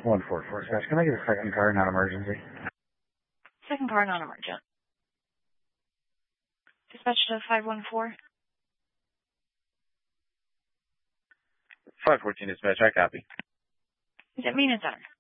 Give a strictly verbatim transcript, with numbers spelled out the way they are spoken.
one four four, dispatch. Can I get a second car, not emergency? Second car, non-emergent. Dispatch to five one four. five fourteen dispatch, I copy. Is it Mina Center?